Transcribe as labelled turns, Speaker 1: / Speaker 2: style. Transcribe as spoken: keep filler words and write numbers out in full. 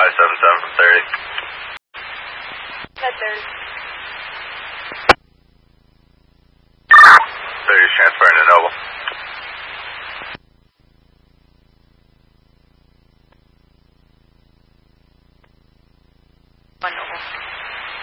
Speaker 1: five seven seven from thirty.
Speaker 2: That's thirty.
Speaker 1: thirty's transferring to Noble.